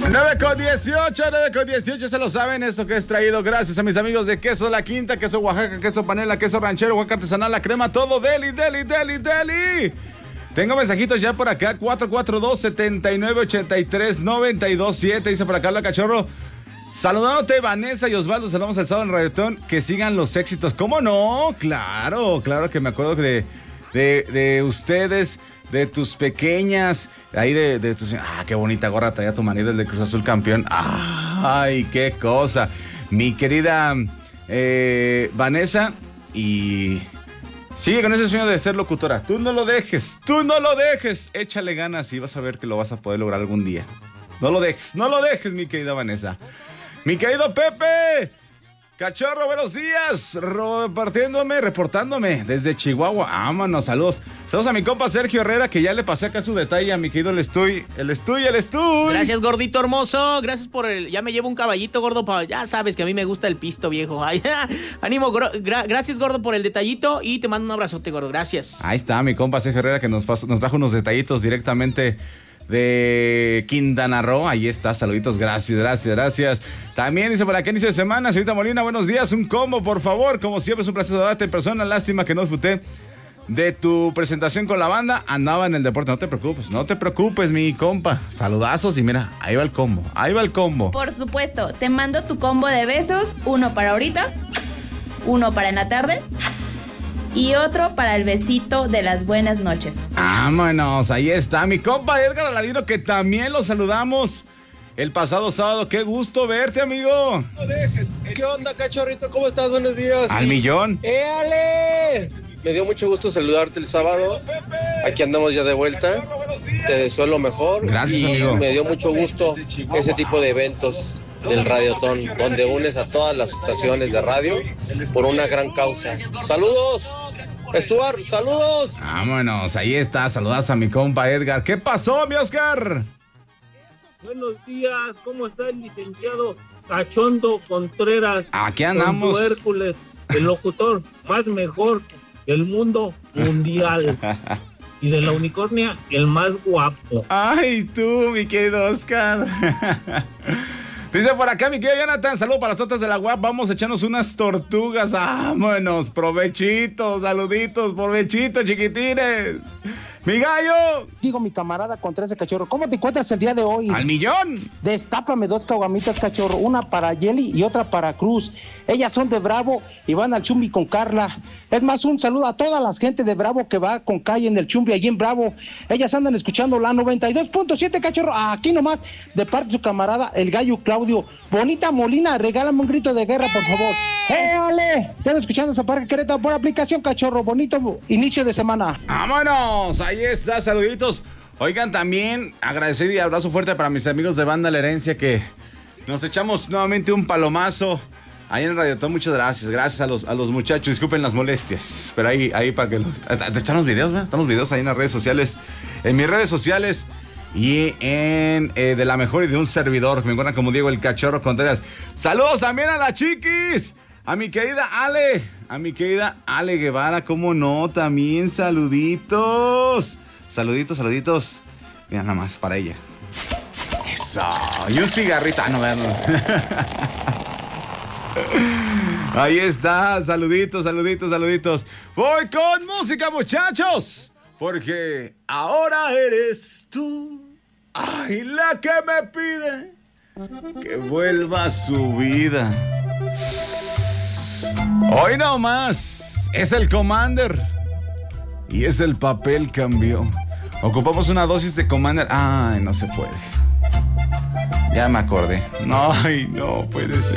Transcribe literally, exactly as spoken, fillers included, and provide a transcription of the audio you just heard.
nueve con dieciocho, nueve con dieciocho, se lo saben, esto que es traído gracias a mis amigos de Queso La Quinta, Queso Oaxaca, Queso Panela, Queso Ranchero, Oaxaca Artesanal, la crema, todo, deli, deli, deli, deli. Tengo mensajitos ya por acá, cuatro cuatro dos, siete nueve, ocho tres, nueve dos siete, dice por acá la Cachorro. Saludándote, Vanessa y Osvaldo, saludamos el sábado en Radiotón, que sigan los éxitos. ¿Cómo no? Claro, claro que me acuerdo de, de, de ustedes, de tus pequeñas, ahí de, de tus... Ah, qué bonita gorra traía tu marido, el de Cruz Azul campeón. Ay, qué cosa. Mi querida eh, Vanessa, y sigue con ese sueño de ser locutora. Tú no lo dejes, tú no lo dejes. Échale ganas y vas a ver que lo vas a poder lograr algún día. No lo dejes, no lo dejes, mi querida Vanessa. Mi querido Pepe, Cachorro, buenos días, repartiéndome, reportándome desde Chihuahua. Vámonos, saludos. Saludos a mi compa Sergio Herrera, que ya le pasé acá su detalle a mi querido el Estuy. El Estuy, el Estuy. Gracias, gordito hermoso. Gracias por el... Ya me llevo un caballito, gordo. Pa... Ya sabes que a mí me gusta el pisto, viejo. Ay, ánimo, gro... Gra... gracias, gordo, por el detallito. Y te mando un abrazote, gordo. Gracias. Ahí está mi compa Sergio Herrera, que nos, pasó, nos trajo unos detallitos directamente de Quintana Roo. Ahí está, saluditos, gracias, gracias, gracias. También dice por acá, inicio de semana, señorita Molina, buenos días, un combo, por favor. Como siempre, es un placer saludarte en persona. Lástima que no disfruté de tu presentación con la banda. Andaba en el deporte, no te preocupes, no te preocupes, mi compa. Saludazos y mira, ahí va el combo, ahí va el combo. Por supuesto, te mando tu combo de besos, uno para ahorita, uno para en la tarde y otro para el besito de las buenas noches. Vámonos, ahí está mi compa Edgar Aladino, que también lo saludamos el pasado sábado. Qué gusto verte, amigo. ¿Qué onda, Cachorrito? ¿Cómo estás? Buenos días. Al millón. ¡Éale! Me dio mucho gusto saludarte el sábado. Aquí andamos ya de vuelta. Te deseo lo mejor. Gracias, y amigo. Me dio mucho gusto ese tipo de eventos del Radiotón, donde unes a todas las estaciones de radio por una gran causa. ¡Saludos! Stuart, saludos. Vámonos, ahí está, saludas a mi compa Edgar. ¿Qué pasó, mi Oscar? Buenos días, ¿cómo está el licenciado Cachondo Contreras? Aquí andamos. Con su Hércules, el locutor más mejor del mundo mundial. Y de la unicornia, el más guapo. Ay, tú, mi querido Oscar. Dice por acá, mi querido Jonathan, saludos para las tortas de la U A P. Vamos a echarnos unas tortugas. Vámonos, provechitos, saluditos, provechitos, chiquitines. ¡Mi gallo! Digo, mi camarada Contreras de Cachorro, ¿cómo te encuentras el día de hoy? ¡Al millón! Destápame dos caguamitas, Cachorro, una para Yeli y otra para Cruz. Ellas son de Bravo y van al Chumbi con Carla. Es más, un saludo a toda la gente de Bravo que va con Calle en el Chumbi allí en Bravo. Ellas andan escuchando la noventa y dos punto siete, Cachorro, aquí nomás, de parte de su camarada, el gallo Claudio. Bonita Molina, regálame un grito de guerra, por favor. ¡Éale! Están escuchando esa parque Querétaro por aplicación, Cachorro. Bonito inicio de semana. ¡Vámonos! Ahí está, saluditos. Oigan, también agradecer y abrazo fuerte para mis amigos de Banda La Herencia, que nos echamos nuevamente un palomazo ahí en Radiotón. Muchas gracias, gracias a los, a los muchachos. Disculpen las molestias, pero ahí, ahí para que... Te echan los videos, ¿verdad? Están los videos ahí en las redes sociales, en mis redes sociales y en eh, de la mejor y de un servidor, que me encuentran como Diego el Cachorro Contreras. Saludos también a la Chiquis, a mi querida Ale, a mi querida Ale Guevara, cómo no, también saluditos, saluditos, saluditos, mira nada más para ella. Eso, y un cigarrito, ah, no, no. Ahí está, saluditos, saluditos, saluditos. Voy con música, muchachos, porque ahora eres tú, ay, la que me pide que vuelva a su vida. Hoy no más, es el Commander y es el papel cambió. Ocupamos una dosis de Commander. Ay, no se puede. Ya me acordé. No, ay, no puede ser.